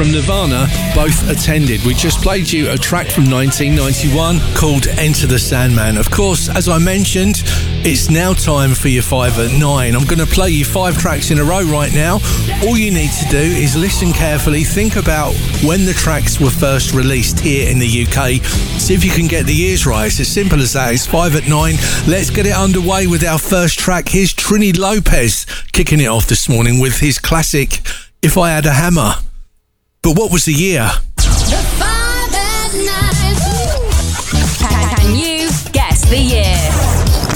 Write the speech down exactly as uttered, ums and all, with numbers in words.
from Nirvana both attended. We just played you a track from nineteen ninety-one called Enter the Sandman. Of course, as I mentioned, it's now time for your five at nine. I'm going to play you five tracks in a row right now. All you need to do is listen carefully, think about when the tracks were first released here in the U K. See if you can get the years right. It's as simple as that. It's five at nine. Let's get it underway with our first track. Here's Trini Lopez kicking it off this morning with his classic If I Had a Hammer. But what was the year?